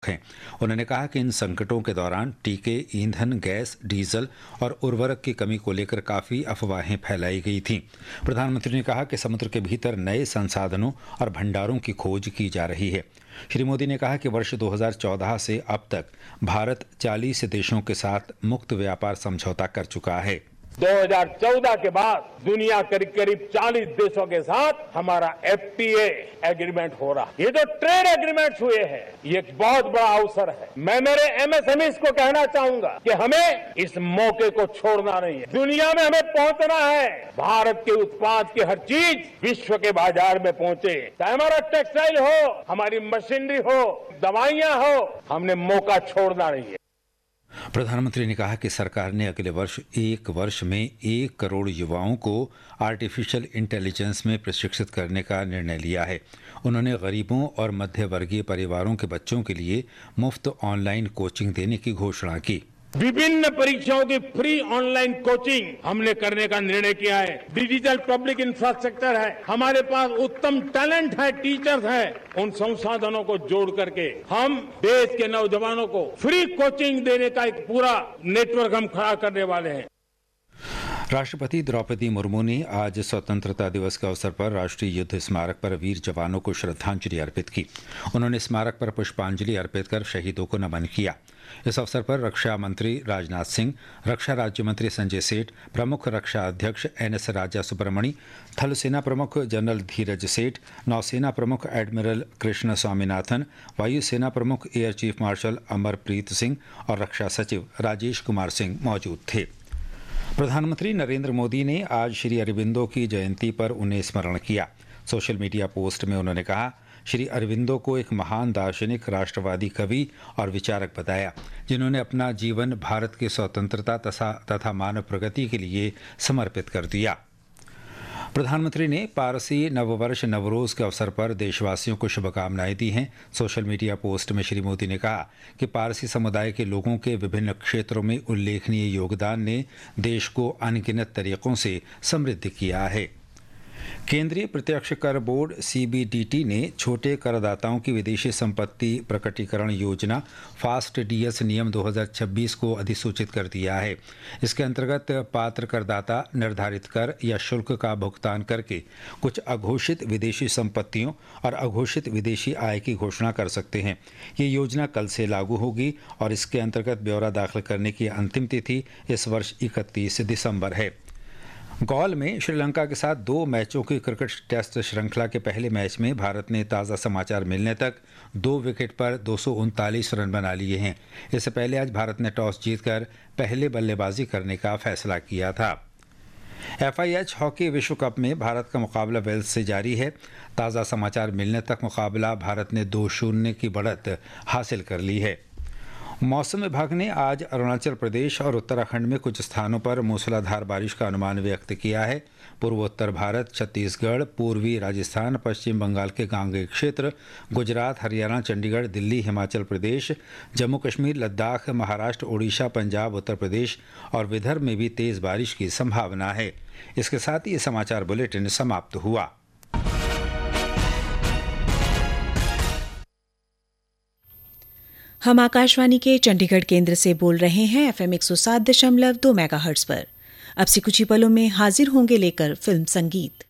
हैं। उन्होंने कहा कि इन संकटों के दौरान टीके, ईंधन, गैस, डीजल और उर्वरक की कमी को लेकर काफ़ी अफवाहें फैलाई गई थीं। प्रधानमंत्री ने कहा कि समुद्र के भीतर नए संसाधनों और भंडारों की खोज की जा रही है। श्री मोदी ने कहा कि वर्ष 2014 से अब तक भारत 40 देशों के साथ मुक्त व्यापार समझौता कर चुका है। 2014 के बाद दुनिया करीब करीब 40 देशों के साथ हमारा FTA एग्रीमेंट हो रहा है। ये जो ट्रेड एग्रीमेंट हुए हैं, ये एक बहुत बड़ा अवसर है। मैं मेरे MSMEs को कहना चाहूंगा कि हमें इस मौके को छोड़ना नहीं है। दुनिया में हमें पहुंचना है। भारत के उत्पाद की हर चीज विश्व के बाजार में पहुंचे, चाहे हमारा टेक्सटाइल हो, हमारी मशीनरी हो, दवाइयां हो, हमने मौका छोड़ना नहीं है। प्रधानमंत्री ने कहा कि सरकार ने अगले वर्ष 1 वर्ष में 1 करोड़ युवाओं को आर्टिफिशियल इंटेलिजेंस में प्रशिक्षित करने का निर्णय लिया है। उन्होंने गरीबों और मध्य वर्गीय परिवारों के बच्चों के लिए मुफ्त ऑनलाइन कोचिंग देने की घोषणा की। विभिन्न परीक्षाओं की फ्री ऑनलाइन कोचिंग हमने करने का निर्णय किया है। डिजिटल पब्लिक इंफ्रास्ट्रक्चर है, हमारे पास उत्तम टैलेंट है, टीचर्स हैं। उन संसाधनों को जोड़ करके हम देश के नौजवानों को फ्री कोचिंग देने का एक पूरा नेटवर्क हम खड़ा करने वाले हैं। राष्ट्रपति द्रौपदी मुर्मू ने आज स्वतंत्रता दिवस के अवसर पर राष्ट्रीय युद्ध स्मारक पर वीर जवानों को श्रद्धांजलि अर्पित की। उन्होंने स्मारक पर पुष्पांजलि अर्पित कर शहीदों को नमन किया। इस अवसर पर रक्षा मंत्री राजनाथ सिंह, रक्षा राज्य मंत्री संजय सेठ, प्रमुख रक्षा अध्यक्ष NS राजा सुब्रमणी, थल सेना प्रमुख जनरल धीरज सेठ, नौसेना प्रमुख एडमिरल कृष्ण स्वामीनाथन, वायुसेना प्रमुख air chief marshal Amarpreet Singh और रक्षा सचिव राजेश कुमार सिंह मौजूद थे। प्रधानमंत्री नरेंद्र मोदी ने आज श्री अरबिंदो की जयंती पर उन्हें स्मरण किया। सोशल मीडिया पोस्ट में उन्होंने कहा, श्री अरबिंदो को एक महान दार्शनिक, राष्ट्रवादी कवि और विचारक बताया, जिन्होंने अपना जीवन भारत की स्वतंत्रता तथा मानव प्रगति के लिए समर्पित कर दिया। प्रधानमंत्री ने पारसी नववर्ष नवरोज के अवसर पर देशवासियों को शुभकामनाएं दी हैं। सोशल मीडिया पोस्ट में श्री मोदी ने कहा कि पारसी समुदाय के लोगों के विभिन्न क्षेत्रों में उल्लेखनीय योगदान ने देश को अनगिनत तरीकों से समृद्ध किया है। केंद्रीय प्रत्यक्ष कर बोर्ड CBDT ने छोटे करदाताओं की विदेशी संपत्ति प्रकटीकरण योजना फास्ट DS नियम 2026 को अधिसूचित कर दिया है। इसके अंतर्गत पात्र करदाता निर्धारित कर या शुल्क का भुगतान करके कुछ अघोषित विदेशी संपत्तियों और अघोषित विदेशी आय की घोषणा कर सकते हैं। ये योजना कल से लागू होगी और इसके अंतर्गत ब्यौरा दाखिल करने की अंतिम तिथि इस वर्ष 31 दिसंबर है। गौल में श्रीलंका के साथ 2 मैचों की क्रिकेट टेस्ट श्रृंखला के पहले मैच में भारत ने ताज़ा समाचार मिलने तक 2 विकेट पर 239 रन बना लिए हैं। इससे पहले आज भारत ने टॉस जीतकर पहले बल्लेबाजी करने का फैसला किया था। FIH हॉकी विश्व कप में भारत का मुकाबला वेल्स से जारी है। ताज़ा समाचार मिलने तक मुकाबला भारत ने 2-0 की बढ़त हासिल कर ली है। मौसम विभाग ने आज अरुणाचल प्रदेश और उत्तराखंड में कुछ स्थानों पर मूसलाधार बारिश का अनुमान व्यक्त किया है। पूर्वोत्तर भारत, छत्तीसगढ़, पूर्वी राजस्थान, पश्चिम बंगाल के गांगेय क्षेत्र, गुजरात, हरियाणा, चंडीगढ़, दिल्ली, हिमाचल प्रदेश, जम्मू कश्मीर, लद्दाख, महाराष्ट्र, ओडिशा, पंजाब, उत्तर प्रदेश और विदर्भ में भी तेज़ बारिश की संभावना है। इसके साथ ही ये समाचार बुलेटिन समाप्त हुआ। हम आकाशवाणी के चंडीगढ़ केंद्र से बोल रहे हैं FM 107.2 मेगाहर्ट्ज पर। अब से कुछ ही पलों में हाजिर होंगे लेकर फिल्म संगीत।